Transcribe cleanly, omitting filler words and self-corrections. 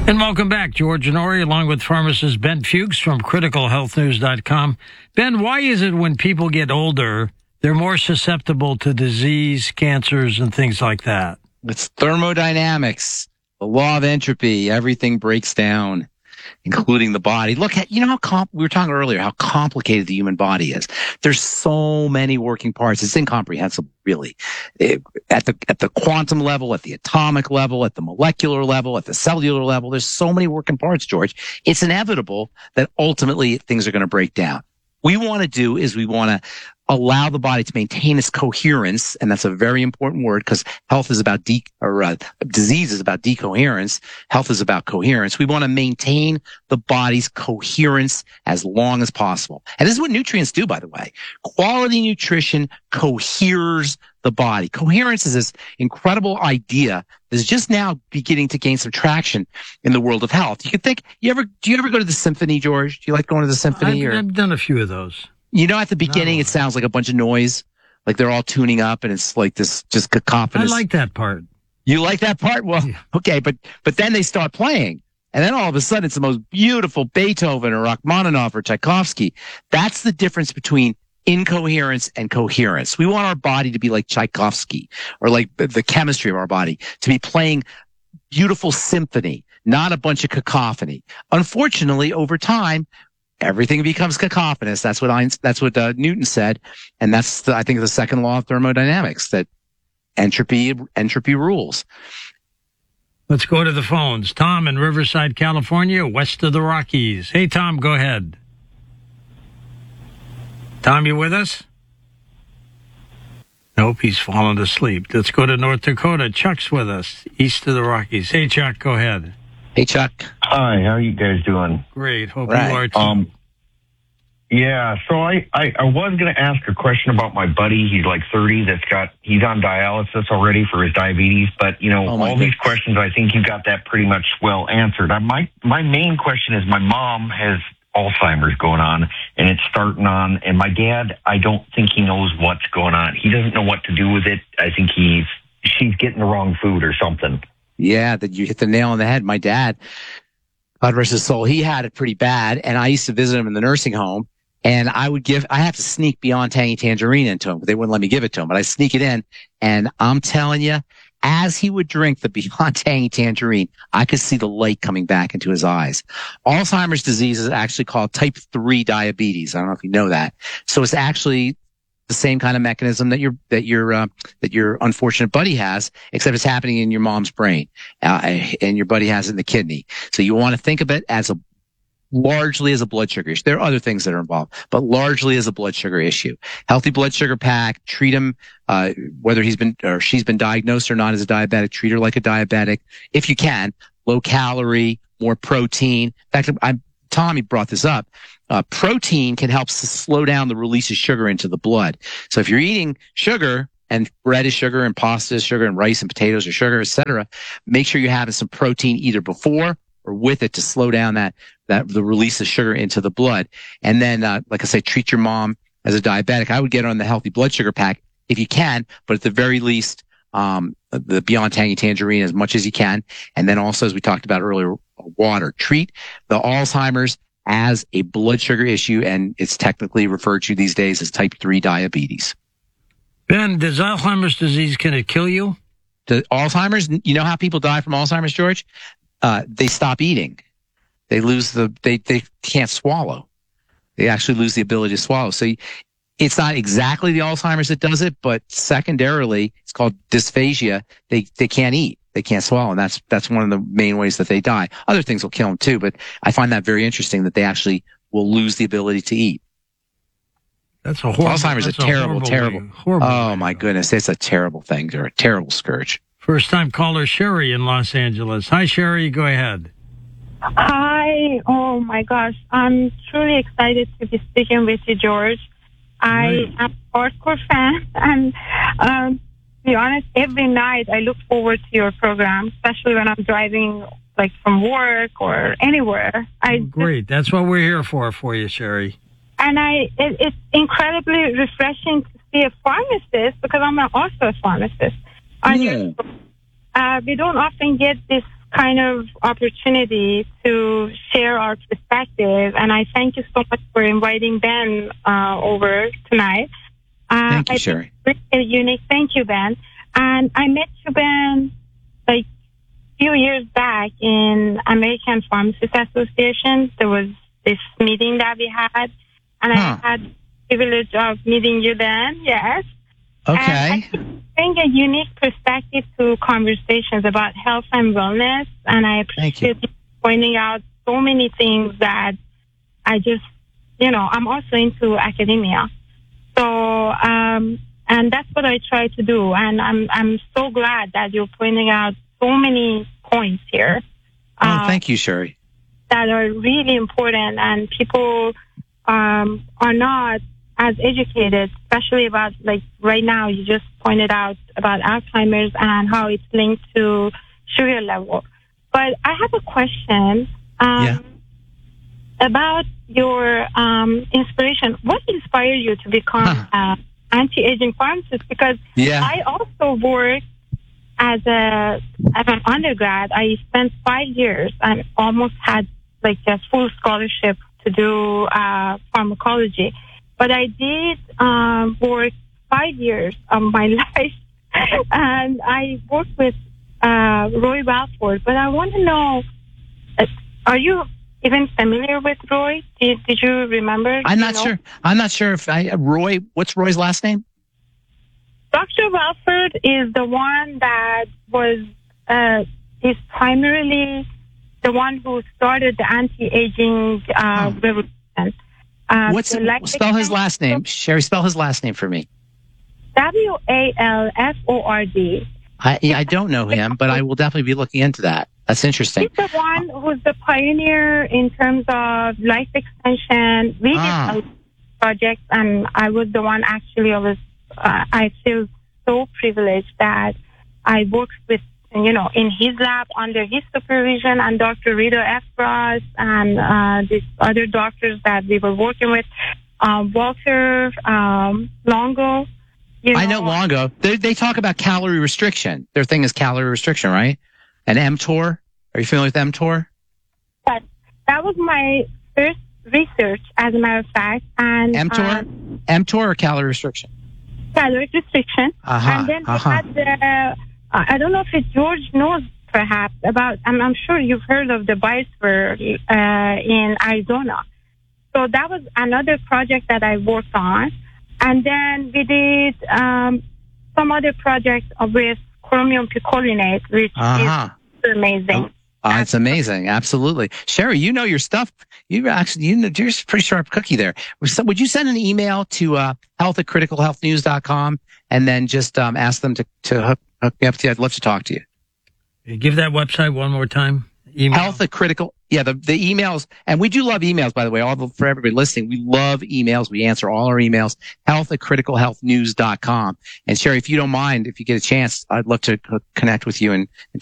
And welcome back, George Norrie, along with pharmacist Ben Fuchs from criticalhealthnews.com. Ben, why is it when people get older, they're more susceptible to disease, cancers, and things like that? It's thermodynamics, the law of entropy. Everything breaks down, including the body. Look at, how we were talking earlier, how complicated the human body is. There's so many working parts. It's incomprehensible, really. At the quantum level, at the atomic level, at the molecular level, at the cellular level, there's so many working parts, George. It's inevitable that ultimately things are going to break down. What we want to do is we want to allow the body to maintain its coherence, and that's a very important word because health is about disease is about decoherence. Health is about coherence. We want to maintain the body's coherence as long as possible. And this is what nutrients do, by the way. Quality nutrition coheres the body. Coherence is this incredible idea that's just now beginning to gain some traction in the world of health. You could think, do you ever go to the symphony, George? Do you like going to the symphony? I've done a few of those. At the beginning, it sounds like a bunch of noise, like they're all tuning up, and it's like this just cacophonous. I like that part. You like that part? Well, yeah. Okay, but then they start playing, and then all of a sudden, it's the most beautiful Beethoven or Rachmaninoff or Tchaikovsky. That's the difference between incoherence and coherence. We want our body to be like Tchaikovsky, or like the chemistry of our body, to be playing beautiful symphony, not a bunch of cacophony. Unfortunately, over time, everything becomes cacophonous. That's what Newton said, and that's I think the second law of thermodynamics, that entropy rules. Let's go to the phones. Tom in Riverside, California, west of the Rockies. Hey, Tom, go ahead. Tom, you with us? Nope, he's fallen asleep. Let's go to North Dakota. Chuck's with us, east of the Rockies. Hey, Chuck, go ahead. Hey, Chuck. Hi, how are you guys doing? Great. Hope you are too. Yeah, so I was going to ask a question about my buddy. He's like 30. He's on dialysis already for his diabetes. But, all these questions, I think you got that pretty much well answered. My main question is my mom has Alzheimer's going on, and it's starting on. And my dad, I don't think he knows what's going on. He doesn't know what to do with it. I think she's getting the wrong food or something. Yeah, that you hit the nail on the head. My dad, God rest his soul, he had it pretty bad, and I used to visit him in the nursing home, and I have to sneak Beyond Tangy Tangerine into him, but they wouldn't let me give it to him, but I sneak it in, and I'm telling you, as he would drink the Beyond Tangy Tangerine, I could see the light coming back into his eyes. Alzheimer's disease is actually called type 3 diabetes. I don't know if you know that. So it's actually the same kind of mechanism that your unfortunate buddy has, except it's happening in your mom's brain, and your buddy has it in the kidney. So you want to think of it as largely as a blood sugar issue. There are other things that are involved, but largely as a blood sugar issue. Healthy blood sugar pack, treat him, whether he's been or she's been diagnosed or not as a diabetic, treat her like a diabetic. If you can, low calorie, more protein. In fact, Tommy brought this up. Protein can help slow down the release of sugar into the blood. So if you're eating sugar, and bread is sugar, and pasta is sugar, and rice and potatoes are sugar, etc., make sure you're having some protein either before or with it to slow down the release of sugar into the blood. And then, like I say, treat your mom as a diabetic. I would get her on the healthy blood sugar pack if you can, but at the very least, the Beyond Tangy Tangerine as much as you can. And then also, as we talked about earlier, water. Treat the Alzheimer's as a blood sugar issue, and it's technically referred to these days as type 3 diabetes. Ben, does Alzheimer's disease, can it kill you? The Alzheimer's, you know how people die from Alzheimer's, George? They stop eating. They they can't swallow. They actually lose the ability to swallow. So it's not exactly the Alzheimer's that does it, but secondarily, it's called dysphagia. They can't eat. They can't swallow, and that's one of the main ways that they die. Other things will kill them too, but I find that very interesting that they actually will lose the ability to eat. That's a horrible. Alzheimer's is a terrible. Oh my goodness, it's a terrible thing. They're a terrible scourge. First time caller Sherry in Los Angeles. Hi, Sherry. Go ahead. Hi. Oh my gosh, I'm truly excited to be speaking with you, George. I am a hardcore fan, and to be honest, every night I look forward to your program, especially when I'm driving, like from work or anywhere. Great. That's what we're here for you, Sherry. And it's incredibly refreshing to see a pharmacist, because I'm also a pharmacist. We don't often get this kind of opportunity to share our perspective. And I thank you so much for inviting Ben over tonight. Thank you, Sherry. It's really unique. Thank you, Ben. And I met you, Ben, like a few years back in American Pharmacists Association. There was this meeting that we had, and I had the privilege of meeting you then, yes. Okay. And I bring a unique perspective to conversations about health and wellness, and I appreciate you pointing out so many things that I just, I'm also into academia. So, and that's what I try to do, and I'm so glad that you're pointing out so many points here. Thank you, Sherry. That are really important, and people are not as educated, especially about, like, right now, you just pointed out about Alzheimer's and how it's linked to sugar level. But I have a question about your inspiration. What inspired you to become an anti-aging pharmacist? Because I also worked as an undergrad. I spent 5 years and almost had like a full scholarship to do pharmacology. But I did work 5 years of my life, and I worked with Roy Walford. But I want to know, are you even familiar with Roy? Did you remember? I'm not sure. I'm not sure if Roy. What's Roy's last name? Dr. Walford is the one that is primarily the one who started the anti-aging revolution. Spell his last name? Sherry, spell his last name for me. Walford. I don't know him, but I will definitely be looking into that. That's interesting. He's the one who's the pioneer in terms of life extension, projects, and I was the one actually. I feel so privileged that I worked with, in his lab under his supervision, and Dr. Rita F. Ross and these other doctors that we were working with, Walter Longo. I know Longo. They talk about calorie restriction. Their thing is calorie restriction, right? And mTOR. Are you familiar with mTOR? Yes. That was my first research, as a matter of fact. And mTOR? mTOR or calorie restriction? Calorie restriction. And then we had I don't know if George knows perhaps about, I'm sure you've heard of the biosphere in Arizona. So that was another project that I worked on. And then we did some other projects with chromium picolinate, which is amazing. It's amazing. Absolutely. Sherry, you know your stuff. You're a pretty sharp cookie there. Would you send an email to health@criticalhealthnews.com and then just ask them to hook me up to you? I'd love to talk to you. Give that website one more time. Email. Health@critical. Yeah, the emails. And we do love emails, by the way, for everybody listening. We love emails. We answer all our emails. Health@criticalhealthnews.com. And Sherry, if you don't mind, if you get a chance, I'd love to connect with you and